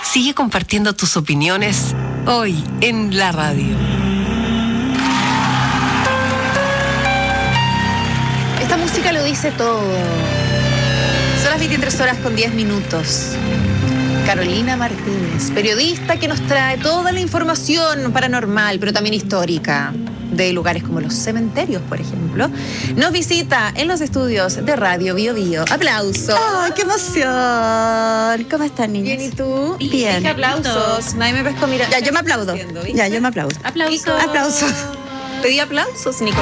Sigue compartiendo tus opiniones hoy en la radio. Esta música lo dice todo. Son las 23:10. Carolina Martínez, periodista que nos trae toda la información paranormal, pero también histórica, de lugares como los cementerios, por ejemplo, nos visita en los estudios de Radio Bio Bio. ¡Aplausos! ¡Ay, qué emoción! ¿Cómo están, niñas? Bien, ¿y tú? Bien. ¿Qué aplausos? Nadie me pescó, mira. Ya, yo me aplaudo. Aplausos. Aplausos. Pedí aplausos, Nicolás.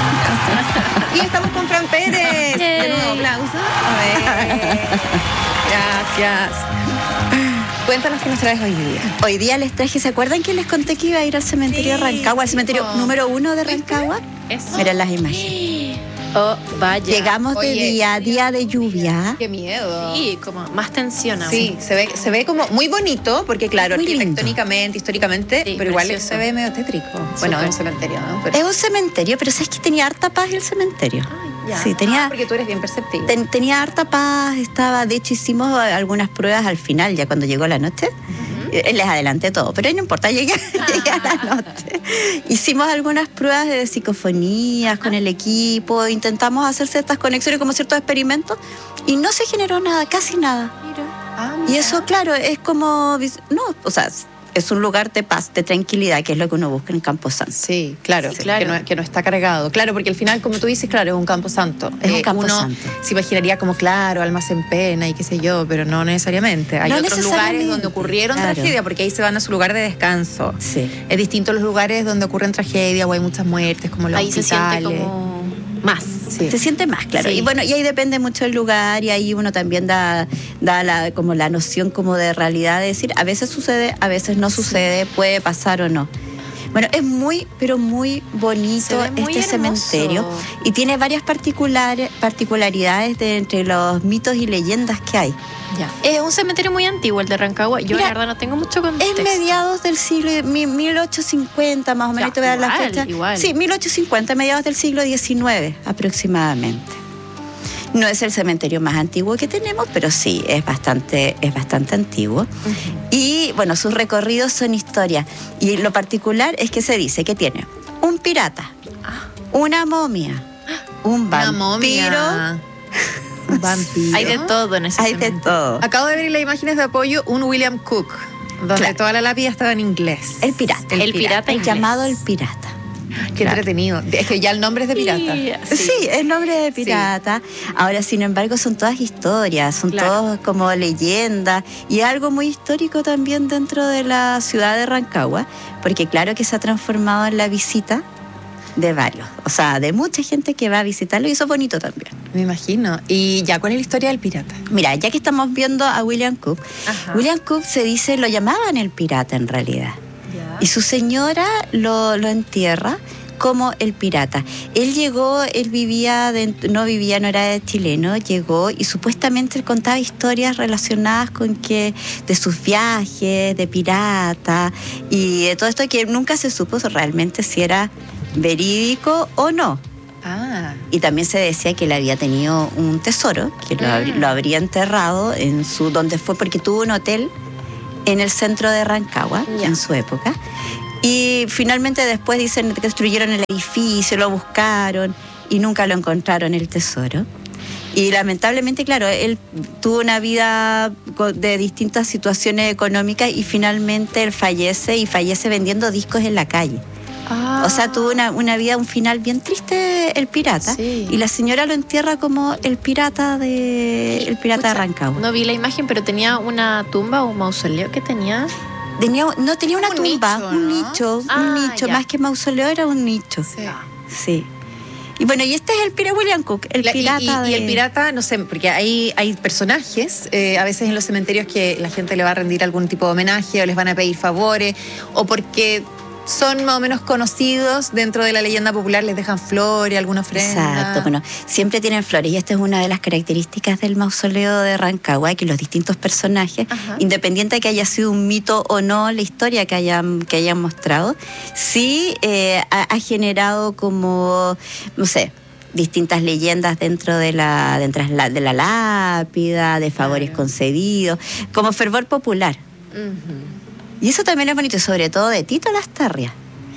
Y estamos con Fran Pérez. De nuevo, aplausos. A ver. Gracias. Cuéntanos qué nos traes hoy día. Hoy día les traje, ¿se acuerdan que les conté que iba a ir al cementerio de Rancagua, al cementerio número 1 de Rancagua? Eso. Miren las imágenes. Oh, vaya. Llegamos de día de lluvia. Qué miedo. Sí, como más tensión aún. Sí, se ve como muy bonito, porque claro, Muy lindo. arquitectónicamente, históricamente, Sí, pero igual precioso. se ve medio tétrico. Bueno, es un cementerio, ¿no? Pero, Es un cementerio, pero ¿sabes que tenía harta paz el cementerio? Sí, tenía... porque tú eres bien perceptivo. Tenía harta paz, de hecho hicimos algunas pruebas al final, ya cuando llegó la noche. Les adelanté todo, pero no importa, llegué a la noche. Hicimos algunas pruebas de psicofonías con el equipo, intentamos hacer ciertas conexiones, como ciertos experimentos, y no se generó nada, casi nada. Y eso, claro, es como... No, o sea, es un lugar de paz, de tranquilidad, que es lo que uno busca en Camposanto. Sí, claro, Sí, claro. Que no está cargado. Claro, porque al final, como tú dices, claro, es un camposanto. Es un Uno camposanto. se imaginaría como, claro, almas en pena y qué sé yo, pero no necesariamente. Hay No otros lugares necesariamente, donde ocurrieron claro. tragedias, porque ahí se van a su lugar de descanso. Sí. Es distinto a los lugares donde ocurren tragedias o hay muchas muertes, como los Ahí se hospitales. siente como más. Sí. Se siente más, claro. Sí. Y bueno, y ahí depende mucho el lugar, y ahí uno también da como la noción como de realidad, de decir, a veces sucede, a veces no sucede, puede pasar o no. Bueno, es muy, pero muy bonito Se ve muy este hermoso. cementerio, y tiene varias particularidades entre los mitos y leyendas que hay. Ya. Es un cementerio muy antiguo el de Rancagua. Yo Mira, la verdad no tengo mucho contexto. Es mediados del siglo 1850, más o menos, Ya, te voy a dar la igual, fecha. igual. Sí, 1850, mediados del siglo XIX aproximadamente. No es el cementerio más antiguo que tenemos, pero sí, es bastante antiguo. Y bueno, sus recorridos son historia. Y lo particular es que se dice que tiene un pirata, una momia, un Una vampiro. momia. Un vampiro. Hay de todo en ese Hay de cementerio. todo. Acabo de ver en las imágenes de apoyo un William Cook, donde Claro. toda la lápida estaba en inglés. El pirata. El pirata El inglés. llamado el pirata. Qué Claro. entretenido. Es que ya el nombre es de pirata. Sí, es nombre de pirata. Ahora, sin embargo, son todas historias, son Claro. todos como leyendas, y algo muy histórico también dentro de la ciudad de Rancagua, porque claro que se ha transformado en la visita de varios, o sea, de mucha gente que va a visitarlo, y eso es bonito también. Me imagino. ¿Y ya cuál es la historia del pirata? Mira, ya que estamos viendo a William Cook, Ajá. William Cook se dice, lo llamaban el pirata en realidad. Y su señora lo entierra como el pirata. Él llegó, no era chileno, llegó y supuestamente él contaba historias relacionadas con de sus viajes, de pirata, y de todo esto que nunca se supo realmente si era verídico o no. Ah, Y también se decía que él había tenido un tesoro, que lo habría enterrado donde fue, porque tuvo un hotel en el centro de Rancagua, en su época. Y finalmente después dicen que destruyeron el edificio, lo buscaron y nunca lo encontraron, el tesoro. Y lamentablemente, claro, él tuvo una vida de distintas situaciones económicas, y finalmente él fallece vendiendo discos en la calle. O sea, tuvo una vida, un final bien triste el pirata. Sí. Y la señora lo entierra como el pirata de Rancagua. No vi la imagen, pero tenía una tumba o un mausoleo que tenía. Tenía una un tumba, nicho, un ¿no? nicho, Ya. más que mausoleo, era un nicho. sí. Sí. Y bueno, y este es el pirata William Cook, el pirata y el pirata, no sé, porque hay personajes, a veces en los cementerios, que la gente le va a rendir algún tipo de homenaje o les van a pedir favores, o porque son más o menos conocidos dentro de la leyenda popular, les dejan flores, alguna ofrenda. Exacto, bueno, siempre tienen flores, y esta es una de las características del mausoleo de Rancagua, que los distintos personajes, Ajá. independiente de que haya sido un mito o no la historia que hayan mostrado, sí ha generado como, no sé, distintas leyendas dentro de la lápida, de favores concedidos, como fervor popular. Y eso también es bonito, sobre todo de Tito Lastarria.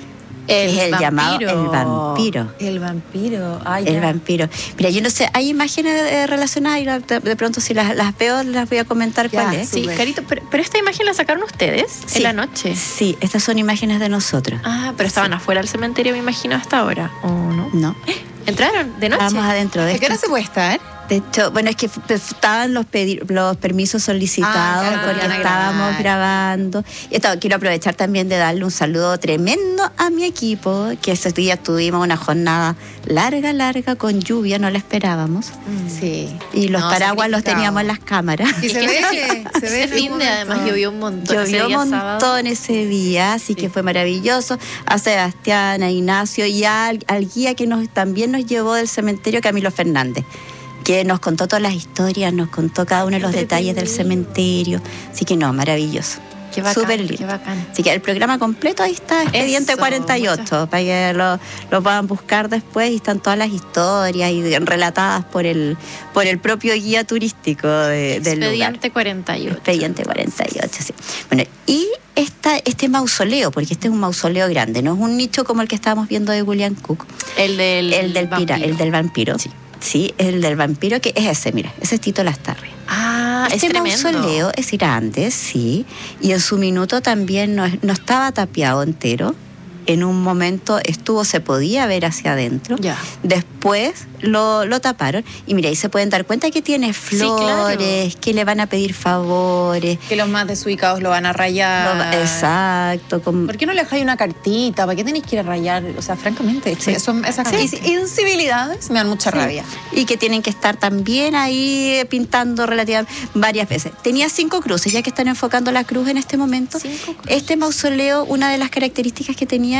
El el llamado el vampiro. El vampiro. Ay, El vampiro. Mira, yo no sé, hay imágenes relacionadas y de pronto si las veo las voy a comentar Ya, cuál es. Sí, Súper. Carito, pero esta imagen la sacaron ustedes Sí. en la noche. Sí, estas son imágenes de nosotros. Ah, pero estaban afuera del cementerio, me imagino, hasta ahora, ¿o no? No, ¿Entraron de noche? estábamos adentro de ¿A qué hora esto. se puede estar? De hecho, bueno, es que estaban los permisos solicitados claro, porque van a estábamos grabar. grabando. Y quiero aprovechar también de darle un saludo tremendo a mi equipo, que ese día tuvimos una jornada larga con lluvia, no la esperábamos. Sí. Y los No, paraguas los sacrificado. teníamos en las cámaras. Y se ve, se ve. Ese fin de además llovió un montón. ese Llovió día un sábado. montón ese día, así que fue maravilloso. A Sebastián, a Ignacio y al guía que también nos llevó del cementerio, Camilo Fernández, que nos contó todas las historias, nos contó cada uno de los detalles del cementerio. Así que no, maravilloso. Qué bacán, Súper lindo. qué bacán. Así que el programa completo ahí está, Expediente Eso, 48, para que lo puedan buscar después, y están todas las historias y relatadas por el propio guía turístico del lugar. Expediente 48. Expediente 48, sí. Bueno, y este mausoleo, porque este es un mausoleo grande, no es un nicho como el que estábamos viendo de William Cook, El del vampiro. el del vampiro. Sí. Sí, el del vampiro, que es ese, mira, ese es Tito Lastarria. Ah, Este es tremendo. mausoleo es grande, sí, y en su minuto también no estaba tapiado entero. En un momento se podía ver hacia adentro. Ya. Después lo taparon. Y mira, ahí se pueden dar cuenta que tiene flores, que le van a pedir favores. Que los más desubicados lo van a rayar. Exacto. ¿Por qué no le dejáis una cartita? ¿Para qué tenéis que ir a rayar? O sea, francamente, Sí. esas incivilidades me dan mucha rabia. Y que tienen que estar también ahí pintando relativamente varias veces. Tenía 5 cruces, ya que están enfocando la cruz en este momento. 5 cruces. Este mausoleo, una de las características que tenía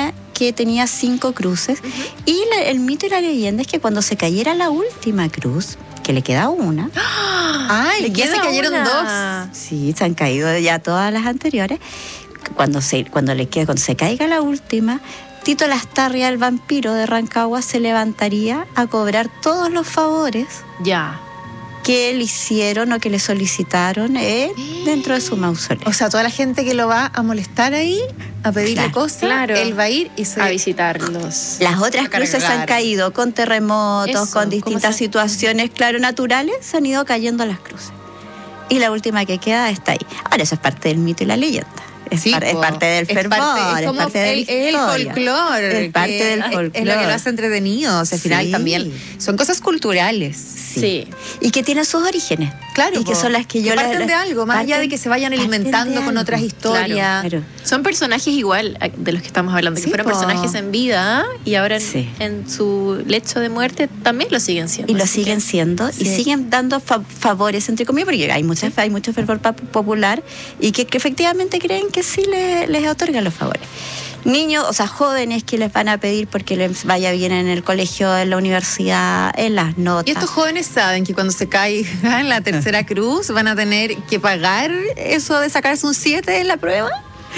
5 cruces. Y el mito y la leyenda es que cuando se cayera la última cruz, que le queda una, Ay, ya se queda cayeron una. dos. sí, se han caído ya todas las anteriores, cuando se caiga la última, Tito Lastarria, el vampiro de Rancagua, se levantaría a cobrar todos los favores Ya. que le hicieron o que le solicitaron dentro de su mausoleo. O sea, toda la gente que lo va a molestar ahí, a pedirle Claro. cosas, Claro. él va a ir y A visitarlos. Las otras a cruces se han cargar. caído con terremotos, Eso, con ¿cómo distintas se- situaciones, claro, naturales, se han ido cayendo las cruces. Y la última que queda está ahí. Ahora, eso es parte del mito y la leyenda. Es, Sí, es po. parte del fervor, es como parte de la el historia. folclore. Es parte que del Es lo que folclore. lo hace entretenido. O sea, al final Sí. también son cosas culturales. Sí. Y que tienen sus orígenes. Claro, y que po. son las que yo parten de algo, más allá de que se vayan parten alimentando de con algo. otras historias. Claro. Son personajes igual de los que estamos hablando, Sí, que fueron po. personajes en vida y ahora Sí. en su lecho de muerte también lo siguen siendo. Y lo así siguen que- siendo y Sí. siguen dando favores, entre comillas, porque hay mucho fervor popular y que efectivamente creen que sí les otorgan los favores. Niños, o sea, jóvenes que les van a pedir porque les vaya bien en el colegio, en la universidad, en las notas. Y estos jóvenes saben que cuando se caigan la tercera cruz van a tener que pagar eso de sacarse un 7 en la prueba.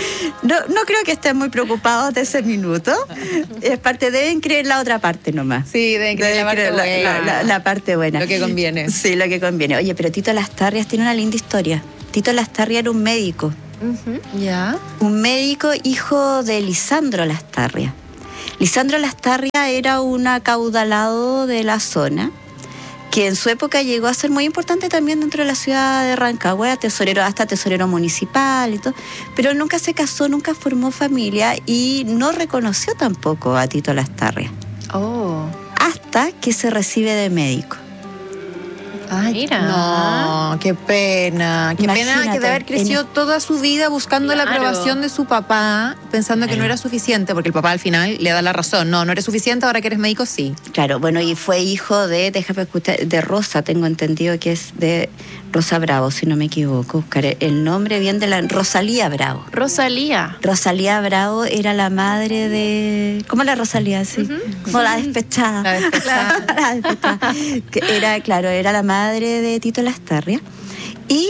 No creo que estén muy preocupados de ese minuto. Es parte, deben creer la otra parte nomás. Sí, deben creer la parte creer buena. la parte buena. Lo que conviene. Sí, lo que conviene. Oye, pero Tito Lastarria tiene una linda historia. Tito Lastarria era un médico. Ya. Un médico hijo de Lisandro Lastarria. Lisandro Lastarria era un acaudalado de la zona que en su época llegó a ser muy importante también dentro de la ciudad de Rancagua, tesorero, hasta tesorero municipal y todo, pero él nunca se casó, nunca formó familia y no reconoció tampoco a Tito Lastarria Oh. hasta que se recibe de médico. Ay, Mira. no, qué pena. Qué pena Imagínate, que de haber crecido toda su vida buscando la Claro. aprobación de su papá, pensando que no era suficiente, porque el papá al final le da la razón. No eres suficiente, ahora que eres médico, sí. Claro, bueno, y fue hijo déjame escuchar, de Rosa, tengo entendido que es de Rosa Bravo, si no me equivoco, buscar el nombre bien de Rosalía Bravo. Rosalía. Rosalía Bravo era la madre de... ¿Cómo la Rosalía? Sí. Como la despechada. La despechada. La despechada. Que era la madre de Tito Lastarria. Y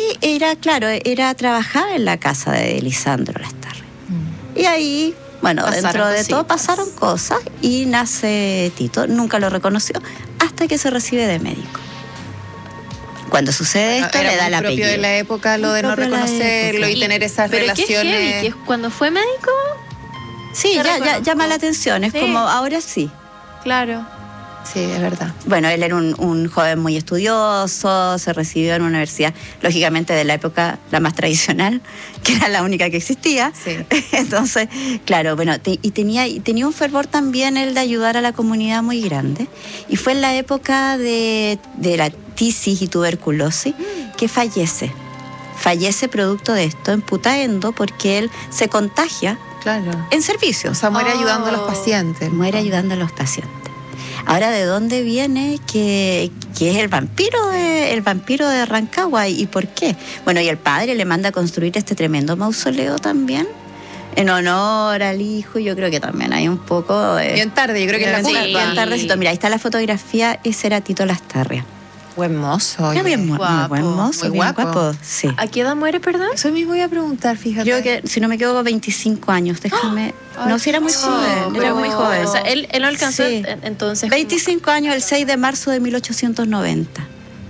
trabajaba en la casa de Lisandro Lastarria. Y ahí, bueno, Pasaron dentro de todo cositas. pasaron cosas y nace Tito. Nunca lo reconoció hasta que se recibe de médico. Cuando sucede esto, Era le da muy el propio apellido. de la época lo de no Propio de la reconocerlo época. y tener esas Pero relaciones. qué heavy, que cuando fue médico, Sí, Te ya reconozco. llama la atención. Es Sí. como, ahora sí. claro. Sí, es verdad. Bueno, él era un joven muy estudioso, se recibió en una universidad, lógicamente de la época la más tradicional, que era la única que existía. Sí. Entonces, claro, bueno, y tenía un fervor también el de ayudar a la comunidad muy grande. Y fue en la época de la tisis y tuberculosis que fallece. Fallece producto de esto en Putaendo porque él se contagia Claro. en servicio. O sea, muere Oh. ayudando a los pacientes. Muere ayudando a los pacientes. Ahora, ¿de dónde viene que es el vampiro de Rancagua y por qué? Bueno, y el padre le manda a construir este tremendo mausoleo también en honor al hijo. Yo creo que también hay un poco Bien tarde, yo creo que es la bien, culpa. bien tardecito. Mira, ahí está la fotografía, ese era Tito Lastarria. Buen mozo. Era oye. bien muy guapo, buen mozo, muy bien guapo. guapo. Sí. ¿A qué edad muere, perdón? Eso mismo voy a preguntar, fíjate. Creo que, si no me equivoco, 25 años. Déjame. No, si era muy joven. Era muy joven. O sea, él no alcanzó Sí. entonces. 25 años, el 6 de marzo de 1890.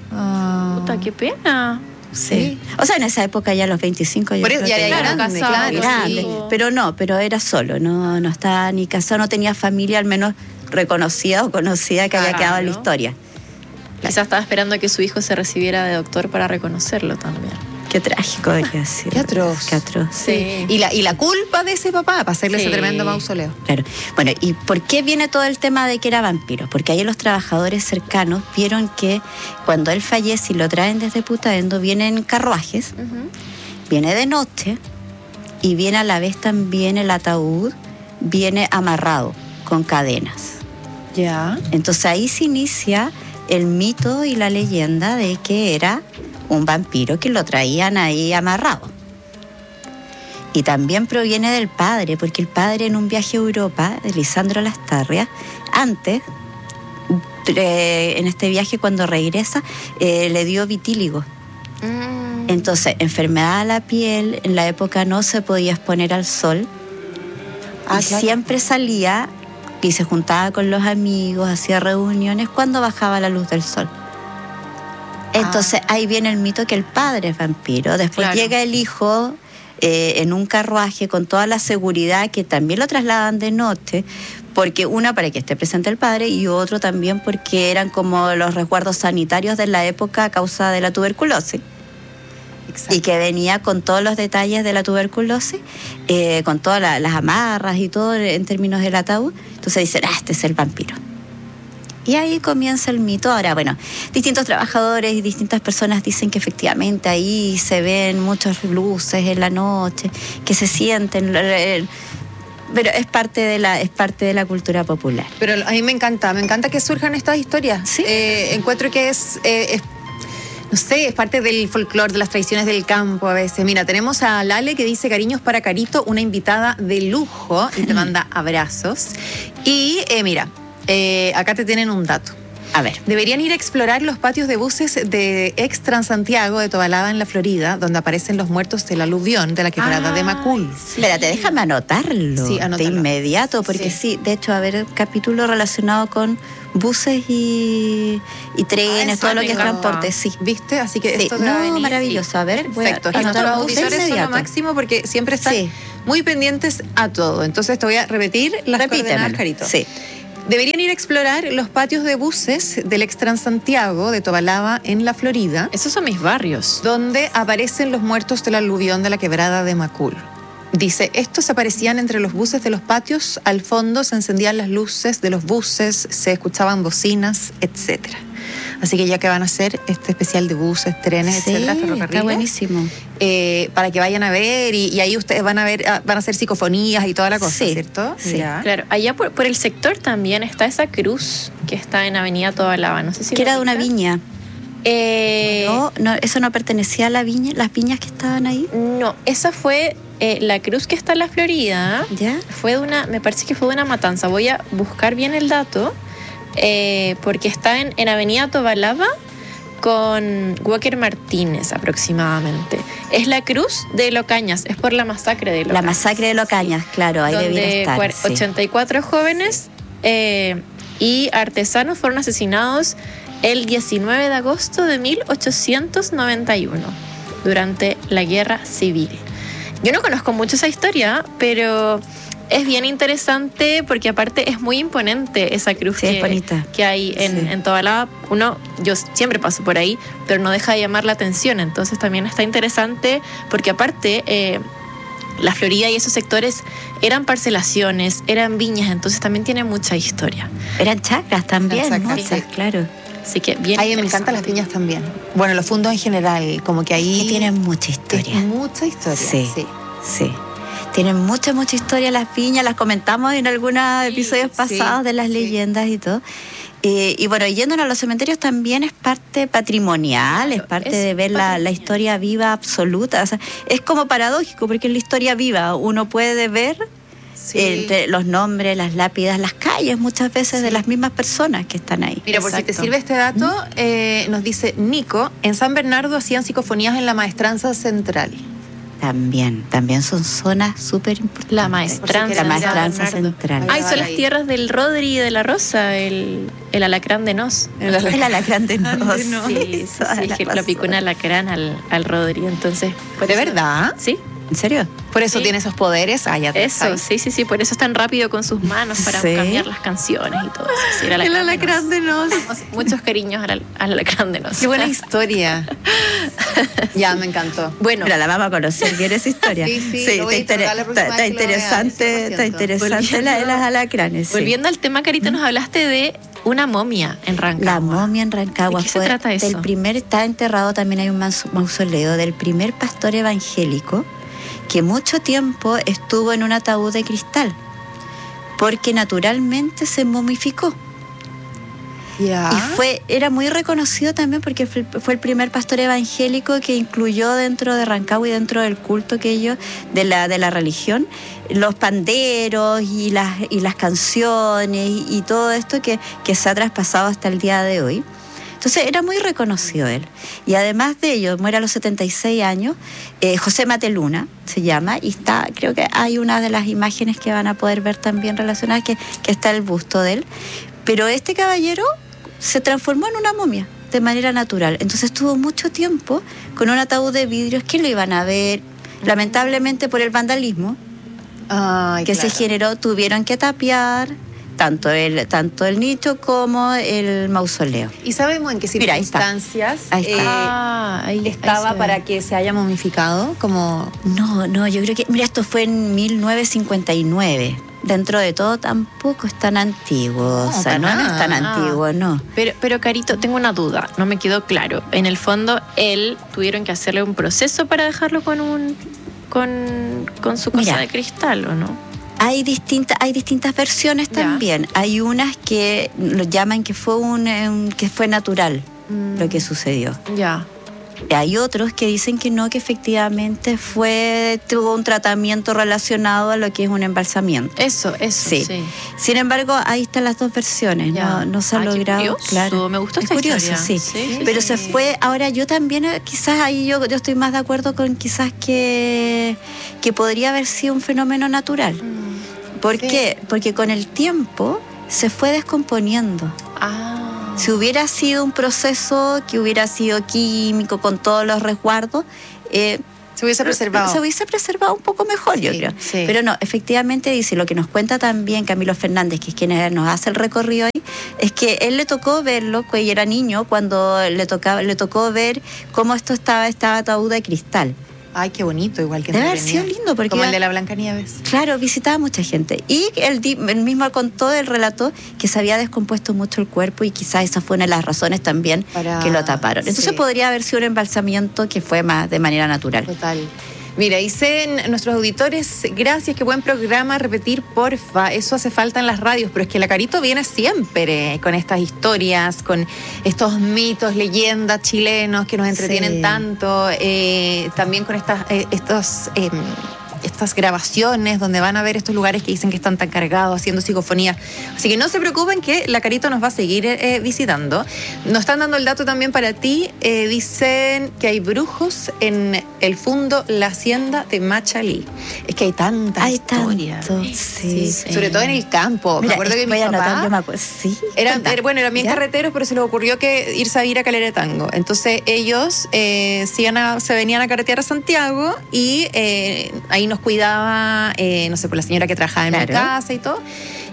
Ah. Puta, qué pena. Sí. O sea, en esa época ya a los 25 yo Por eso, creo ya que era era grande, casado, claro. grande. sí. Pero era solo, no estaba ni casado, no tenía familia al menos reconocida o conocida que había Claro. quedado en la historia. Quizás estaba esperando a que su hijo se recibiera de doctor para reconocerlo también. Qué trágico debería ser. Qué atroz. Qué atroz. Sí. Y la culpa de ese papá para hacerle ese Sí. tremendo mausoleo. Claro. Bueno, ¿y por qué viene todo el tema de que era vampiro? Porque ahí los trabajadores cercanos vieron que cuando él fallece y lo traen desde Putaendo, vienen carruajes, viene de noche y viene a la vez también el ataúd, viene amarrado con cadenas. Ya. Entonces ahí se inicia el mito y la leyenda de que era un vampiro que lo traían ahí amarrado. Y también proviene del padre, porque el padre en un viaje a Europa, de Lisandro Lastarria, antes, en este viaje cuando regresa, le dio vitíligo. Entonces, enfermedad a la piel, en la época no se podía exponer al sol, Ah, y claro. siempre salía y se juntaba con los amigos, hacía reuniones cuando bajaba la luz del sol. Entonces ahí viene el mito que el padre es vampiro. Después Claro. llega el hijo en un carruaje con toda la seguridad, que también lo trasladan de noche, porque una, para que esté presente el padre, y otro también porque eran como los resguardos sanitarios de la época a causa de la tuberculosis. Exacto. Y que venía con todos los detalles de la tuberculosis, con todas las amarras y todo en términos del ataúd. Entonces dicen, este es el vampiro. Y ahí comienza el mito. Ahora, bueno, distintos trabajadores y distintas personas dicen que efectivamente ahí se ven muchas luces en la noche, que se sienten, pero es parte de la cultura popular. Pero a mí me encanta que surjan estas historias. Sí. Encuentro que no sé, es parte del folclore, de las tradiciones del campo a veces. Mira, tenemos a Lale que dice cariños para Carito, una invitada de lujo y te manda abrazos. Y mira, acá te tienen un dato. A ver. Deberían ir a explorar los patios de buses de ex Transantiago de Tobalaba en la Florida, donde aparecen los muertos del aluvión de la quebrada de Macul. Espérate, déjame anotarlo, Sí, anótalo. de inmediato, porque sí, de hecho, va a haber capítulo relacionado con buses y trenes, eso todo lo me que es encanta. transporte, sí. ¿Viste? Así que Sí, esto te va a venir. maravilloso. A ver, voy a Perfecto. Y anotar nuestros buses auditores son lo inmediato. máximo porque siempre están Sí. muy pendientes a todo. Entonces te voy a repetir las coordenadas, Repítemelo. Carito. Sí. Deberían ir a explorar los patios de buses del ex Transantiago de Tobalaba en la Florida, Esos son mis barrios. donde aparecen los muertos del aluvión de la quebrada de Macul. Dice, estos aparecían entre los buses de los patios, al fondo se encendían las luces de los buses, se escuchaban bocinas, etcétera. Así que ya que van a hacer este especial de buses, trenes, Sí, etcétera, está ferrocarriles, buenísimo. para que vayan a ver y ahí ustedes van a ver, van a hacer psicofonías y toda la cosa, Sí, ¿cierto? sí. Ya. Claro, allá por el sector también está esa cruz que está en Avenida Tobalaba. No sé si Que lo era de una ubicas. viña. Eh, No, eso no pertenecía a la viña, las viñas que estaban ahí. no, esa fue la cruz que está en la Florida. ¿Ya? Fue de una, me parece que fue de una matanza. Voy a buscar bien el dato, porque está en Avenida Tobalaba con Walker Martínez aproximadamente. Es la cruz de Locañas, es por la masacre de Locañas. La masacre de Locañas, claro, ahí debiera donde estar. Sí. 84 jóvenes y artesanos fueron asesinados el 19 de agosto de 1891, durante la Guerra Civil. Yo no conozco mucho esa historia, pero es bien interesante porque aparte es muy imponente esa cruz que hay en Tobalaba. Yo siempre paso por ahí, pero no deja de llamar la atención. Entonces también está interesante porque aparte la Florida y esos sectores eran parcelaciones, eran viñas, entonces también tiene mucha historia. Eran chacras también, muchas, claro. Así que bien. Ay, me encantan las viñas también. Bueno, los fundos en general, como que ahí... Que tienen mucha historia. Mucha historia, sí. Tienen mucha historia las viñas, las comentamos en algunos episodios pasados de las leyendas y todo. Y bueno, yéndonos a los cementerios también es parte patrimonial, es parte de ver la historia viva absoluta. O sea, es como paradójico porque es la historia viva. Uno puede ver entre los nombres, las lápidas, las calles muchas veces de las mismas personas que están ahí. Mira, por si te sirve este dato, nos dice Nico, en San Bernardo hacían psicofonías en la Maestranza Central. También son zonas súper importantes. La Maestranza Central. Son las tierras del Rodri y de la Rosa, el alacrán de Nos. El alacrán de Nos. Sí, lo picó un alacrán al Rodri, entonces... ¿De verdad? Sí. ¿En serio? Por eso tiene esos poderes. Sí, por eso es tan rápido con sus manos para cambiar las canciones y todo eso. Sí, el alacrán de Nos. Muchos cariños al alacrán de Nos. Qué buena historia. Ya, me encantó. Bueno, mira, la vamos a conocer bien esa historia. Sí, está interesante la de las alacranes. Volviendo al tema, Carita, nos hablaste de una momia en Rancagua. La momia en Rancagua. ¿De qué se trata eso? Está enterrado, también hay un mausoleo del primer pastor evangélico que mucho tiempo estuvo en un ataúd de cristal, porque naturalmente se momificó. Y era muy reconocido también porque fue el primer pastor evangélico que incluyó dentro de Rancagua y dentro del culto que ellos, de la religión, los panderos y las canciones y todo esto que se ha traspasado hasta el día de hoy. Entonces era muy reconocido él. Y además de ello, muere a los 76 años, José Mateluna se llama, y creo que hay una de las imágenes que van a poder ver también relacionadas, que está el busto de él. Pero este caballero se transformó en una momia de manera natural. Entonces estuvo mucho tiempo con un ataúd de vidrios que lo iban a ver, lamentablemente por el vandalismo se generó, tuvieron que tapiar tanto el nicho como el mausoleo. ¿Y sabemos en qué circunstancias estaba para que se haya momificado? No, yo creo que... Mira, esto fue en 1959. Dentro de todo tampoco es tan antiguo. No es tan antiguo, no. Pero Carito, tengo una duda, no me quedó claro. En el fondo, tuvieron que hacerle un proceso para dejarlo con su cosa de cristal, ¿o no? Hay distintas versiones también. Hay unas que lo llaman que fue natural lo que sucedió. Hay otros que dicen que no, que efectivamente tuvo un tratamiento relacionado a lo que es un embalsamiento. Eso. Sí. Sin embargo, ahí están las dos versiones. No se ha logrado. Claro. Me gustó esta curioso, historia. Sí. Pero se fue. Ahora yo también, quizás ahí yo estoy más de acuerdo con quizás que podría haber sido un fenómeno natural. ¿Por qué? Porque con el tiempo se fue descomponiendo. Si hubiera sido un proceso que hubiera sido químico, con todos los resguardos, se hubiese preservado un poco mejor, yo creo. Sí. Pero no, efectivamente dice, lo que nos cuenta también Camilo Fernández, que es quien nos hace el recorrido hoy, es que él le tocó verlo, que era niño, cuando le tocó ver cómo estaba ataúd de cristal. Ay, qué bonito, igual que debe haber sido lindo, porque como el de la Blancanieves. Claro, visitaba mucha gente. Y él mismo contó, él relató que se había descompuesto mucho el cuerpo y quizás esa fue una de las razones también que lo taparon. Entonces podría haber sido un embalsamiento que fue más de manera natural. Total. Mira, dicen nuestros auditores, gracias, qué buen programa, repetir, porfa, eso hace falta en las radios, pero es que la Carito viene siempre con estas historias, con estos mitos, leyendas chilenos que nos entretienen tanto, también con estas estas grabaciones donde van a ver estos lugares que dicen que están tan cargados, haciendo psicofonía. Así que no se preocupen que la Carito nos va a seguir visitando. Nos están dando el dato también para ti. Dicen que hay brujos en el fondo La Hacienda de Machalí. Es que hay tantas historias. Sí. Sobre todo en el campo. Mira, me acuerdo que mi papá... Yo me acuerdo, sí. Eran bien carreteros, pero se les ocurrió que irse a vivir a Calera de Tango. Entonces ellos se venían a carretear a Santiago y ahí nos cuidaba, no sé, por la señora que trabajaba en mi casa y todo.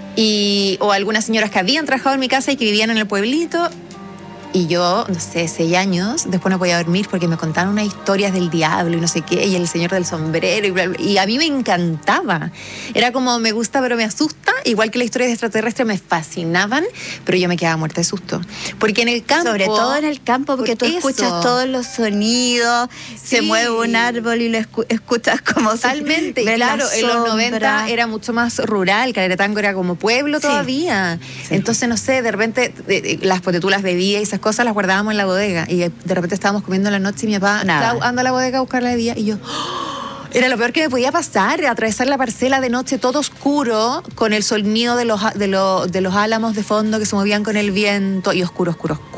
O algunas señoras que habían trabajado en mi casa y que vivían en el pueblito. Y yo, no sé, 6 años, después no podía dormir porque me contaban unas historias del diablo y no sé qué, y el señor del sombrero, y bla, bla, y a mí me encantaba. Era como, me gusta pero me asusta, igual que las historias de extraterrestres me fascinaban, pero yo me quedaba muerta de susto. Porque en el campo... Sobre todo en el campo, porque tú escuchas todos los sonidos, se mueve un árbol y lo escuchas como... Totalmente, y claro, en los 90 era mucho más rural, Calera de Tango era como pueblo todavía. Sí. Entonces, no sé, de repente, tú las bebías y esas cosas las guardábamos en la bodega y de repente estábamos comiendo en la noche y mi papá anda a la bodega a buscarla de día y yo... Era lo peor que me podía pasar, atravesar la parcela de noche todo oscuro, con el sonido de los álamos de fondo que se movían con el viento, y oscuro.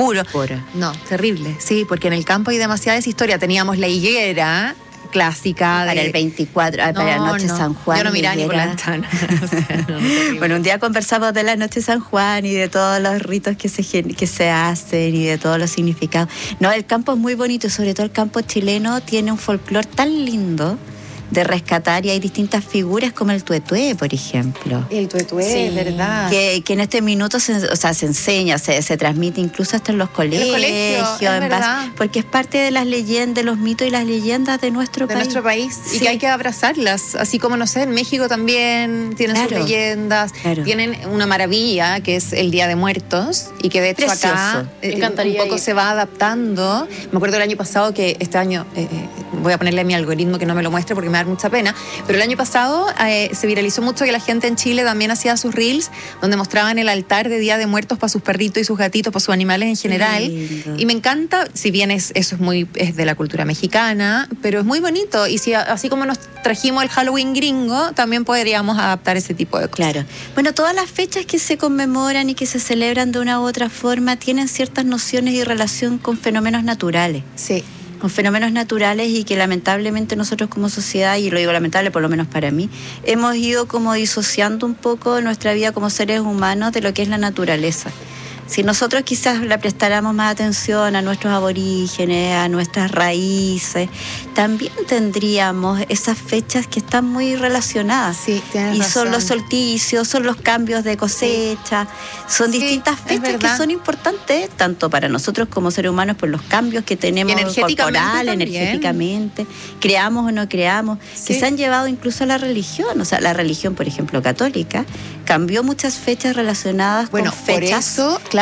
No, terrible, sí, porque en el campo hay demasiadas historias. Teníamos la higuera clásica para el 24, para la noche San Juan. Yo no miraba ni por la ventana. Bueno, un día conversamos de la noche San Juan y de todos los ritos que se hacen y de todos los significados. No, el campo es muy bonito, sobre todo el campo chileno tiene un folclore tan lindo de rescatar, y hay distintas figuras como el tuetué, por ejemplo. El tuetué, ¿verdad? Que en este minuto se enseña, se transmite incluso hasta en los colegios, porque es parte de las leyendas, de los mitos y las leyendas de nuestro país. Y que hay que abrazarlas, así como, no sé, en México también tienen sus leyendas, tienen una maravilla que es el Día de Muertos, y que de hecho acá un poco se va adaptando. Me acuerdo el año pasado que este año voy a ponerle a mi algoritmo que no me lo muestre porque me da mucha pena, pero el año pasado se viralizó mucho que la gente en Chile también hacía sus reels donde mostraban el altar de Día de Muertos para sus perritos y sus gatitos, para sus animales en general, y me encanta, si bien eso es de la cultura mexicana, pero es muy bonito, y si así como nos trajimos el Halloween gringo, también podríamos adaptar ese tipo de cosas. Claro. Bueno, todas las fechas que se conmemoran y que se celebran de una u otra forma tienen ciertas nociones y relación con fenómenos naturales. Sí. Con fenómenos naturales, y que lamentablemente nosotros como sociedad, y lo digo lamentable por lo menos para mí, hemos ido como disociando un poco nuestra vida como seres humanos de lo que es la naturaleza. Si nosotros quizás le prestáramos más atención a nuestros aborígenes, a nuestras raíces, también tendríamos esas fechas que están muy relacionadas. Sí, tienes razón. Son los solsticios, son los cambios de cosecha, son distintas fechas que son importantes, tanto para nosotros como seres humanos, por los cambios que tenemos corporal, energéticamente, creamos o no creamos, que se han llevado incluso a la religión. O sea, la religión, por ejemplo, católica, cambió muchas fechas relacionadas con fechas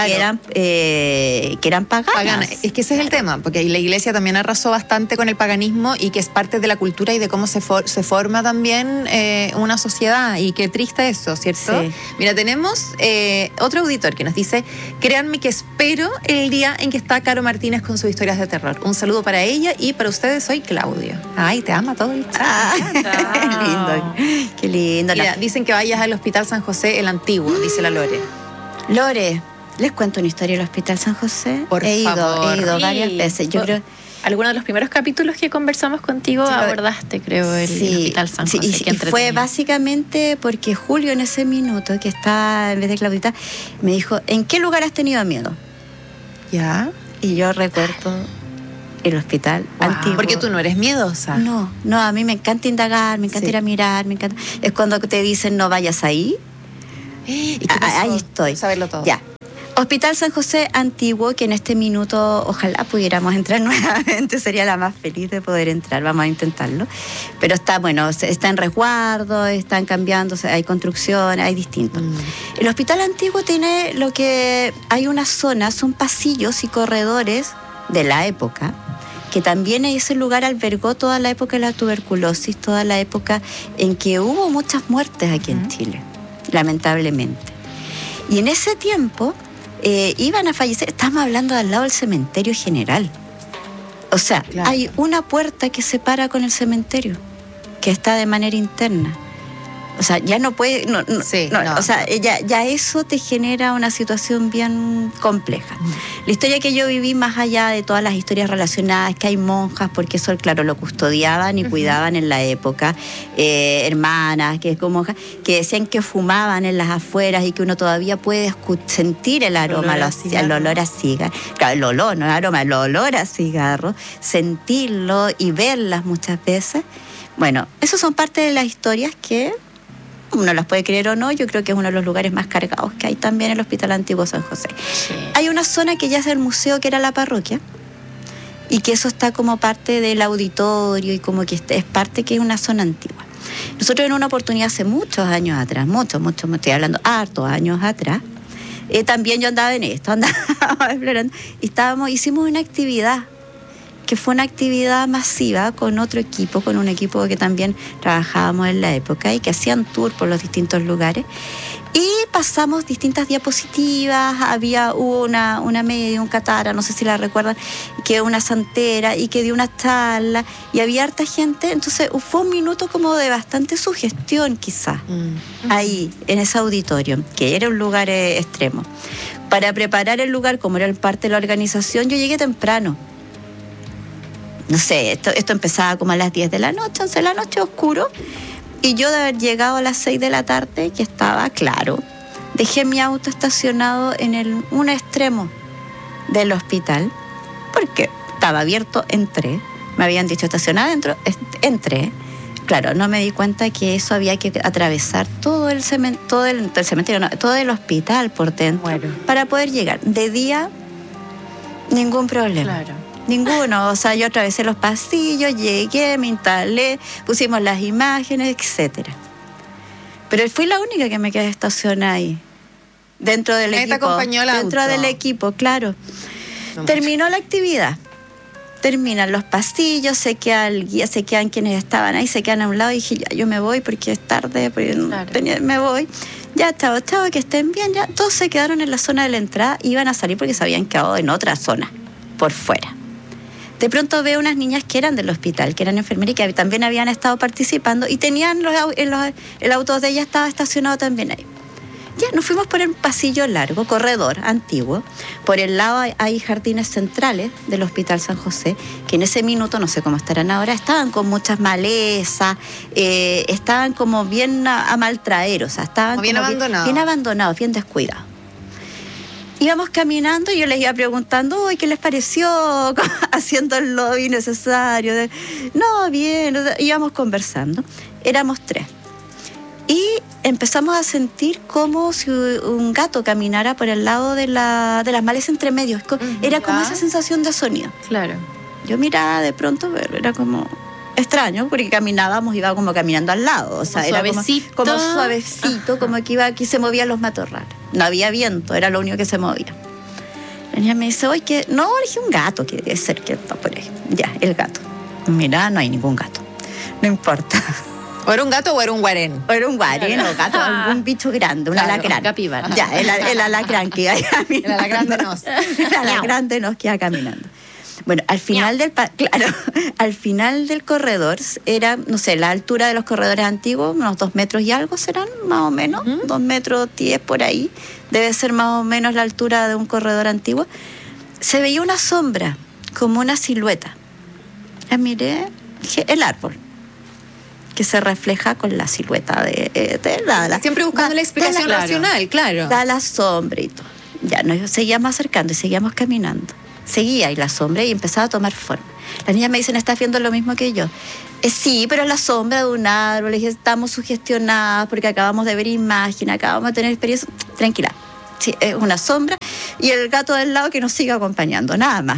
que eran paganas. Es que ese es el tema, porque la iglesia también arrasó bastante con el paganismo, y que es parte de la cultura y de cómo se forma también una sociedad, y qué triste eso, ¿cierto? Sí. Mira, tenemos otro auditor que nos dice: créanme que espero el día en que está Caro Martínez con sus historias de terror. Un saludo para ella, y para ustedes soy Claudio. Ay, te ama todo el chat. Qué lindo. Mira, dicen que vayas al Hospital San José, el antiguo, dice la Lore. Lore, ¿les cuento una historia del Hospital San José? He ido varias veces. Yo creo... Algunos de los primeros capítulos que conversamos contigo abordaste, creo, el Hospital San José. Y fue básicamente porque Julio, en ese minuto que está, en vez de Claudita, me dijo: ¿en qué lugar has tenido miedo? ¿Ya? Y yo recuerdo el hospital antiguo. Porque tú no eres miedosa. No, a mí me encanta indagar, me encanta ir a mirar, me encanta. Es cuando te dicen no vayas ahí. ¿Y qué pasó? Ahí estoy. Saberlo todo. Ya. Hospital San José antiguo, que en este minuto ojalá pudiéramos entrar nuevamente, sería la más feliz de poder entrar, vamos a intentarlo. Pero está en resguardo, están cambiando, hay construcción, hay distinto. El hospital antiguo tiene hay una zona, son pasillos y corredores de la época, que también ese lugar albergó toda la época de la tuberculosis, toda la época en que hubo muchas muertes aquí en Chile, lamentablemente. Y en ese tiempo iban a fallecer, estamos hablando al lado del cementerio general. O sea, hay una puerta que separa con el cementerio, que está de manera interna. O sea, ya no puede, o sea, ya eso te genera una situación bien compleja. La historia que yo viví, más allá de todas las historias relacionadas, que hay monjas, porque eso, claro, lo custodiaban y cuidaban en la época, hermanas, que monjas, que decían que fumaban en las afueras y que uno todavía puede sentir el aroma, el olor a cigarro. Claro, el olor, no el aroma, el olor a cigarro, sentirlo y verlas muchas veces. Bueno, esos son parte de las historias que uno las puede creer o no, yo creo que es uno de los lugares más cargados que hay también en el Hospital Antiguo San José. Sí. Hay una zona que ya es el museo, que era la parroquia, y que eso está como parte del auditorio y como que es parte, que es una zona antigua. Nosotros en una oportunidad hace muchos años atrás, mucho, me estoy hablando hartos años atrás, también yo andaba en esto, andaba explorando, y hicimos una actividad que fue una actividad masiva con otro equipo, con un equipo que también trabajábamos en la época y que hacían tour por los distintos lugares. Y pasamos distintas diapositivas, hubo una medium, catara, no sé si la recuerdan, que una santera y que dio una charla y había harta gente, entonces fue un minuto como de bastante sugestión quizás, ahí, en ese auditorio, que era un lugar extremo. Para preparar el lugar, como era parte de la organización, yo llegué temprano. No sé, esto empezaba como a las 10 de la noche, 11 de la noche, oscuro. Y yo de haber llegado a las 6 de la tarde, que estaba claro, dejé mi auto estacionado en un extremo del hospital, porque estaba abierto, entré. Me habían dicho estacionar adentro, entré. Claro, no me di cuenta que eso había que atravesar todo el cementerio, no, todo el hospital por dentro, para poder llegar. De día, ningún problema. Claro. Ninguno, o sea, yo atravesé los pasillos, llegué, me instalé, pusimos las imágenes, etcétera. Pero fui la única que me quedé estacionada ahí, dentro del equipo. ¿Te acompañó el auto? Dentro del equipo, claro. No. Terminó la actividad, terminan los pasillos, se queda el guía, se quedan quienes estaban ahí, se quedan a un lado y dije, ya, yo me voy porque es tarde, me voy. Ya, chao, que estén bien, ya. Todos se quedaron en la zona de la entrada, iban a salir porque se habían quedado en otra zona, por fuera. De pronto veo unas niñas que eran del hospital, que eran enfermeras y que también habían estado participando y tenían el auto de ellas estaba estacionado también ahí. Ya, nos fuimos por el pasillo largo, corredor antiguo. Por el lado hay jardines centrales del Hospital San José, que en ese minuto, no sé cómo estarán ahora, estaban con muchas malezas, estaban como bien a maltraer, o sea, estaban bien abandonados. Bien abandonados, bien descuidados. Íbamos caminando y yo les iba preguntando, ¿qué les pareció? Haciendo el lobby necesario. No, bien, íbamos conversando. Éramos 3. Y empezamos a sentir como si un gato caminara por el lado de las malezas entre medios. Era como esa sensación de sonido. Claro. Yo miraba de pronto, pero era como extraño, porque iba como caminando al lado. O sea, como era como suavecito, como que se movían los matorrales. No había viento, era lo único que se movía. La niña me dice, oye, no, dije un gato que debe ser que está por ahí. Ya, el gato. Mira, no hay ningún gato. No importa. ¿O era un gato o era un guarén? O era un guarén o gato, algún bicho grande, un alacrán. Capibara. Ya, el alacrán que iba caminando. El alacrán de nos. El alacrán de nos que iba caminando. Bueno, al final al final del corredor era, no sé, la altura de los corredores antiguos, unos 2 metros y algo serán, más o menos, 2 metros 10 por ahí, debe ser más o menos la altura de un corredor antiguo. Se veía una sombra, como una silueta. La miré, dije, el árbol, que se refleja con la silueta de la siempre buscando la explicación racional, claro. Da la sombra y todo. Ya nos seguíamos acercando y seguíamos caminando. Seguía y la sombra y empezaba a tomar forma. Las niñas me dicen, ¿estás viendo lo mismo que yo? Sí, pero es la sombra de un árbol. Les dije, estamos sugestionadas porque acabamos de ver imágenes, acabamos de tener experiencia. Tranquila, sí, es una sombra y el gato del lado que nos sigue acompañando, nada más.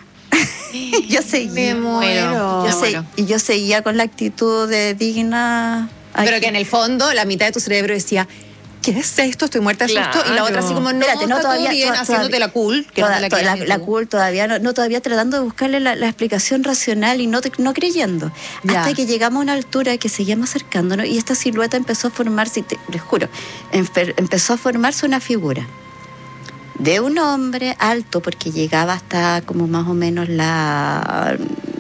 Yo seguía. Me muero. Y yo seguía con la actitud de digna. Pero que en el fondo la mitad de tu cerebro decía, ¿qué es esto? Estoy muerta de susto. Y la otra así como, no, espérate, no, todavía, todo bien, haciéndote la cool. Que la cool todavía, todavía tratando de buscarle la explicación racional y no creyendo. Ya. Hasta que llegamos a una altura que seguíamos acercándonos y esta silueta empezó a formarse, les juro, empezó a formarse una figura de un hombre alto, porque llegaba hasta como más o menos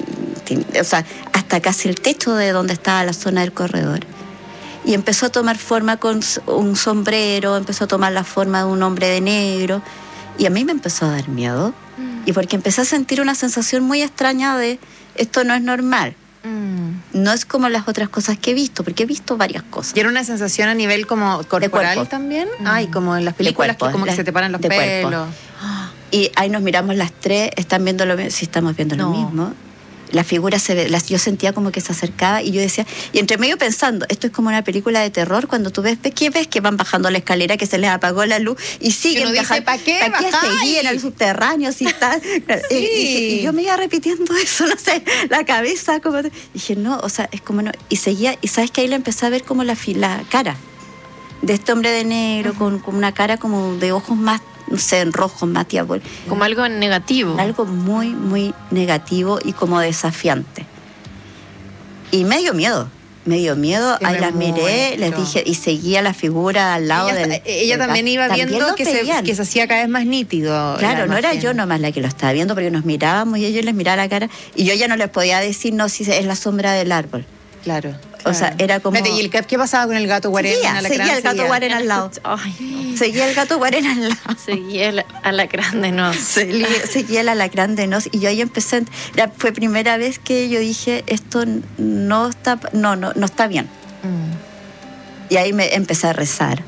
o sea, hasta casi el techo de donde estaba la zona del corredor. Y empezó a tomar forma con un sombrero, empezó a tomar la forma de un hombre de negro. Y a mí me empezó a dar miedo. Y porque empecé a sentir una sensación muy extraña de esto no es normal. No es como las otras cosas que he visto, porque he visto varias cosas. ¿Y era una sensación a nivel como corporal también? Ay, como en las películas cuerpo, que como que se te paran los de pelos. cuerpo. Y ahí nos miramos las tres, están viendo lo mismo, sí estamos viendo lo mismo. La figura se ve, yo sentía como que se acercaba y yo decía, y entre medio pensando, esto es como una película de terror cuando tú ves que van bajando la escalera, que se les apagó la luz y siguen bajando. ¿Para qué seguir en el subterráneo? Así está. Y yo me iba repitiendo eso, no sé, la cabeza como... Dije, no, o sea, es como no. Y seguía, y sabes que ahí le empecé a ver como la cara de este hombre de negro, con una cara como de ojos más, no sé, en rojo, más diabólico. Como algo negativo. Algo muy, muy negativo y como desafiante. Y me dio miedo. Ahí las miré, les dije, y seguía la figura al lado ella también iba viendo que se hacía cada vez más nítido. Claro, no era yo nomás la que lo estaba viendo, porque nos mirábamos y ellos les miraba la cara, y yo ya no les podía decir, no, si es la sombra del árbol. Claro. O sea, era como... ¿Y qué pasaba con el gato Guarén? Seguía el gato Guarén al lado. Ay, Seguía el gato Guarén al lado. seguía el alacrán de Nos. Seguía el alacrán de Nos. Y yo ahí empecé... Fue primera vez que yo dije, esto no está bien. Y ahí me empecé a rezar.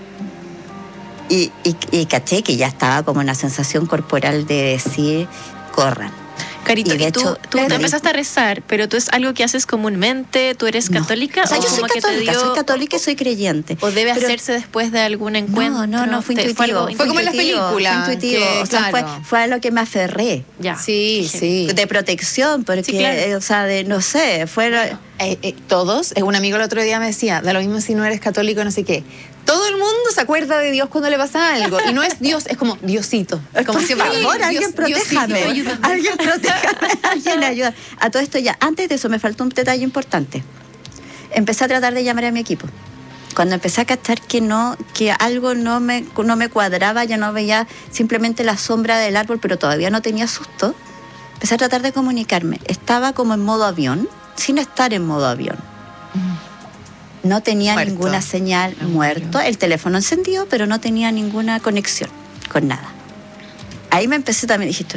Y caché que ya estaba como una sensación corporal de decir, corran. Carito, y de tú hecho, te empezaste a rezar, pero tú es algo que haces comúnmente, tú eres católica. O sea, yo como soy católica y soy creyente. O debe hacerse después de algún encuentro. No, fue intuitivo. Fue como en las películas. Fue intuitivo. O sea, fue a lo que me aferré. Ya. Sí. De protección, porque, sí, claro. o sea, no sé, todos, un amigo el otro día me decía, da lo mismo si no eres católico, no sé qué. Todo el mundo se acuerda de Dios cuando le pasa algo. Y no es Dios, es como Diosito. Es como por favor, alguien protéjame. Alguien protéjame. Alguien ayuda. A todo esto ya, antes de eso me faltó un detalle importante. Empecé a tratar de llamar a mi equipo. Cuando empecé a cachar que algo no me cuadraba, ya no veía simplemente la sombra del árbol, pero todavía no tenía susto, empecé a tratar de comunicarme. Estaba como en modo avión, sin estar en modo avión. No tenía ninguna señal, muerto, el teléfono encendido, pero no tenía ninguna conexión con nada. Ahí me empecé también, dije,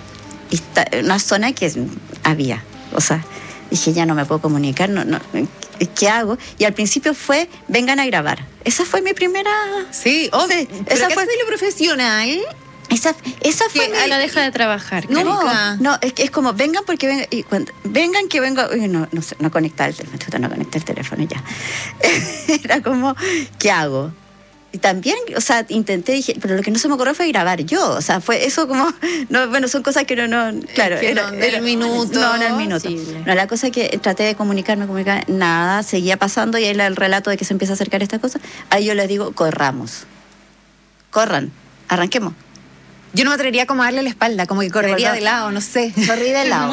una zona que había, o sea, dije, ya no me puedo comunicar, no, ¿qué hago? Y al principio fue, vengan a grabar. Esa fue mi primera... Sí, esa fue lo profesional. Esa fue mi... No deja de trabajar. No, es como, vengan porque vengan que vengo... No conectar el teléfono, no conecté el teléfono ya. Era como, ¿qué hago? Y también, o sea, dije, pero lo que no se me ocurrió fue grabar yo. O sea, fue eso como... son cosas que no claro. Era el minuto. No, el minuto. No, la cosa que traté de comunicarme, nada, seguía pasando y ahí el relato de que se empieza a acercar esta cosa, ahí yo les digo, corran, arranquemos. Yo no me atrevería como a darle la espalda, como que correría de lado, no sé. Corrí de lado.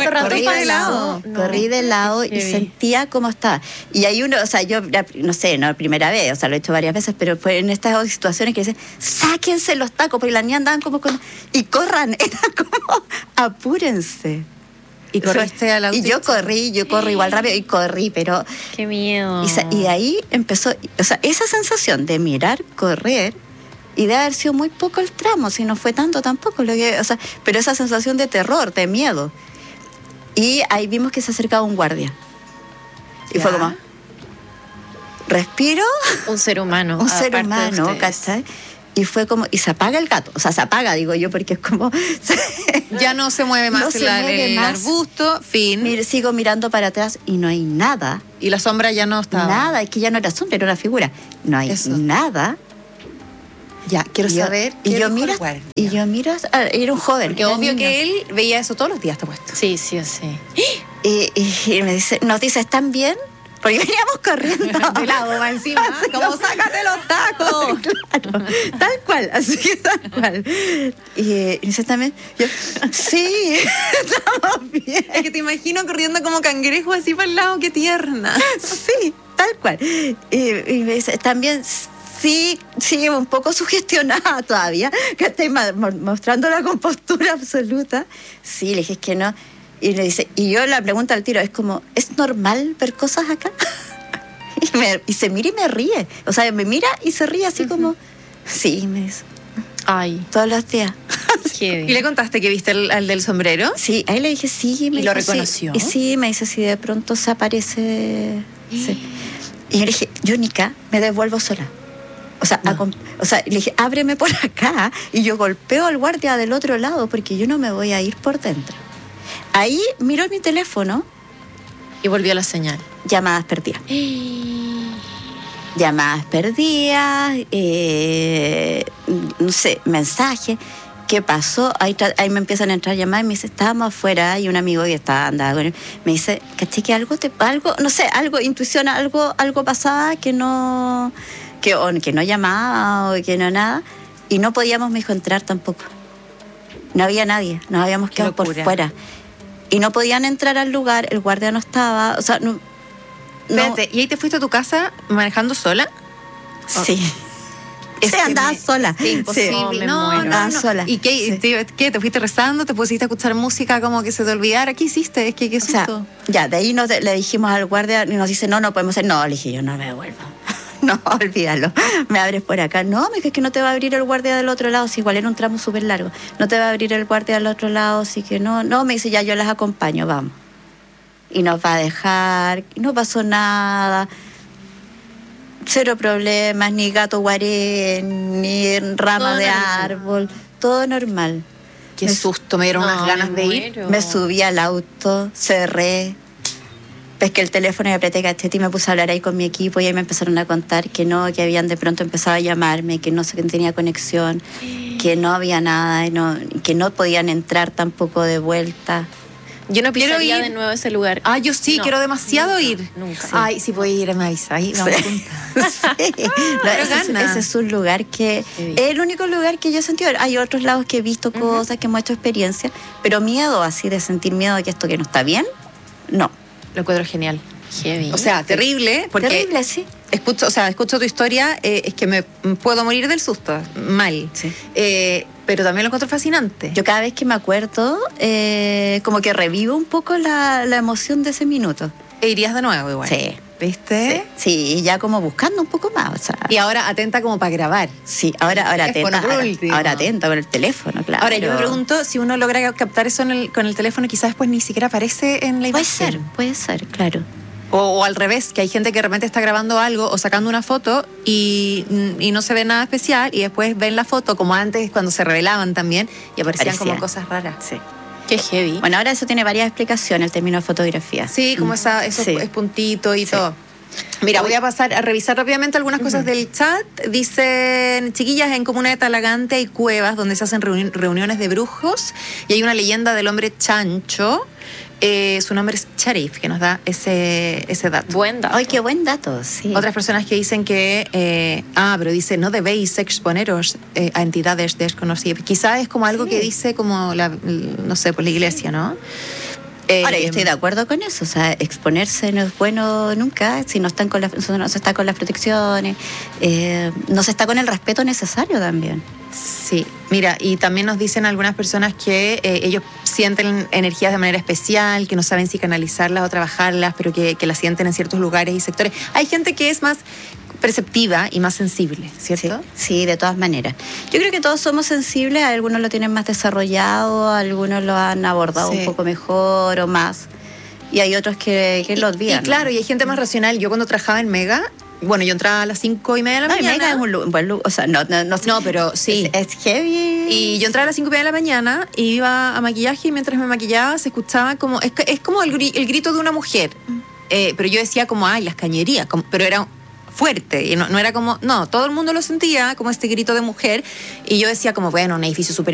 Corrí de lado y sentía cómo estaba. Y hay uno, o sea, yo, no sé, no primera vez, o sea, lo he hecho varias veces, pero fue en estas situaciones que dicen, sáquense los tacos, porque las niñas andaban como y corran, era como, apúrense. Y corriste a la Y yo corro igual rápido y corrí, pero... ¡Qué miedo! Y ahí empezó, o sea, esa sensación de mirar, correr, y debe haber sido muy poco el tramo, si no fue tanto tampoco, pero esa sensación de terror, de miedo. Y ahí vimos que se acercaba un guardia. Y fue como, respiro. Un ser humano. ¿Cachai? Y fue como, y se apaga el gato. O sea, se apaga, digo yo, porque es como... ya no se mueve más el arbusto, fin. Sigo mirando para atrás y no hay nada. Y la sombra ya no estaba. Nada, es que ya no era sombra, era una figura. No hay nada. Ya, quiero saber. Y yo miro, era un joven. Porque obvio que él veía eso todos los días, te puesto. Sí. Y nos dice, ¿están bien? Porque veníamos corriendo. De lado, va encima. Como, sácate los tacos. Claro, tal cual, así que tal cual. Y dice también, yo, sí, estamos bien. Es que te imagino corriendo como cangrejo así para el lado, qué tierna. Sí, tal cual. Y me dice, también... Sí, un poco sugestionada todavía, que estoy mostrando la compostura absoluta. Sí, le dije, es que no. Y le dice, y yo la pregunta al tiro, es como, ¿es normal ver cosas acá? y se mira y me ríe. O sea, me mira y se ríe así como, sí, me dice, Ay, todos los días. qué ¿Y le contaste que viste al del sombrero? Sí, ahí le dije, sí. Me ¿Y lo dijo, sí. reconoció? Y sí, me dice, si de pronto se aparece... Sí. Y yo le dije, yo, Nica, me devuelvo sola. O sea, le dije, ábreme por acá y yo golpeo al guardia del otro lado porque yo no me voy a ir por dentro. Ahí miró mi teléfono. Y volvió la señal. Llamadas perdidas. Llamadas perdidas, no sé, mensajes. ¿Qué pasó? Ahí me empiezan a entrar llamadas y me dice, estábamos afuera y un amigo que andaba con él, me dice, caché que algo, no sé, algo, intuición, algo pasaba que no llamaba o que no nada. Y no podíamos, me dijo, entrar tampoco. No había nadie, nos habíamos quedado por fuera. Y no podían entrar al lugar, el guardia no estaba, o sea, no. Espérate, ¿y ahí te fuiste a tu casa manejando sola? Sí. Es que andaba sola. Es imposible. Sí. No, Andaba sola. ¿Y qué? Sí. ¿Qué? ¿Te fuiste rezando? ¿Te pusiste a escuchar música como que se te olvidara? ¿Qué hiciste? Es que qué O sea, susto. ya, de ahí le dijimos al guardia y nos dice, no podemos hacer. No, le dije yo, no me devuelvo. No, olvídalo. Me abres por acá. No, me dice, es que no te va a abrir el guardia del otro lado. Si igual era un tramo súper largo. No te va a abrir el guardia del otro lado, así que no. No, me dice, ya yo las acompaño, vamos. Y nos va a dejar. Y no pasó nada. Cero problemas, ni gato guarén, ni rama de árbol. Todo normal. Qué susto, me dieron unas ganas de ir. Me subí al auto, cerré, pesqué el teléfono y apreté cachete y me puse a hablar ahí con mi equipo y ahí me empezaron a contar que no, que habían de pronto empezado a llamarme, que no sé, que tenía conexión, que no había nada, que no podían entrar tampoco de vuelta. Yo no Quiero pisaría ir. de nuevo ese lugar. Ah, yo sí, No, quiero demasiado nunca, ir. nunca. Sí. Ay, si puedo ir, me avisa. Ahí vamos Sí. juntas. Sí. No, ese es un lugar que Sí. es el único lugar que yo he sentido. Hay otros lados que he visto cosas, que hemos hecho experiencias, pero miedo así de sentir miedo de que esto que no está bien, no. Lo encuentro genial. Heavy. O sea, terrible, porque Terrible, sí. escucho tu historia, es que me puedo morir del susto, mal. Sí. Pero también lo encuentro fascinante. Yo cada vez que me acuerdo, como que revivo un poco la emoción de ese minuto. E irías de nuevo igual. Sí. ¿Viste? Sí, y ya como buscando un poco más. O sea, Y ahora atenta como para grabar. sí, ahora Teléfono atenta. por último. Ahora atenta con el teléfono, claro. Ahora, yo me pregunto si uno logra captar eso con el teléfono, quizás después ni siquiera aparece en la imagen. Puede ser, claro. O al revés, que hay gente que de repente está grabando algo o sacando una foto y no se ve nada especial y después ven la foto como antes cuando se revelaban también y aparecían como cosas raras. Sí. Qué heavy. Bueno, ahora eso tiene varias explicaciones, el término fotografía. Sí, como eso Sí. es puntito y todo. Mira, voy a pasar a revisar rápidamente algunas cosas del chat. Dicen, chiquillas, en Comuna de Talagante hay cuevas donde se hacen reuniones de brujos y hay una leyenda del hombre chancho. Su nombre es Sharif, que nos da ese dato. Buen dato. Ay, qué buen dato, sí. Otras personas que dicen que... pero dice, no debéis exponeros a entidades desconocidas. Quizás es como algo que dice como, no sé, por la iglesia, ¿no? Ahora, yo estoy de acuerdo con eso, o sea, exponerse no es bueno nunca si no se está con las protecciones, no se está con el respeto necesario también. Sí, mira, y también nos dicen algunas personas que ellos sienten energías de manera especial, que no saben si canalizarlas o trabajarlas, pero que las sienten en ciertos lugares y sectores. Hay gente que es más perceptiva y más sensible, ¿cierto? Sí, de todas maneras. Yo creo que todos somos sensibles, algunos lo tienen más desarrollado, algunos lo han abordado un poco mejor o más, y hay otros que lo olvidan. Y claro, y hay gente más racional. Yo cuando trabajaba en Mega, bueno, yo entraba a las 5:30 de la mañana. Mega es un buen lugar, o sea, no, pero sí. Es heavy. Y yo entraba a las 5:30 de la mañana y iba a maquillaje y mientras me maquillaba se escuchaba como... Es como el grito de una mujer. Pero yo decía como, ay, las cañerías. Pero era fuerte. Y no era como... No, todo el mundo lo sentía como este grito de mujer. Y yo decía como, bueno, un edificio súper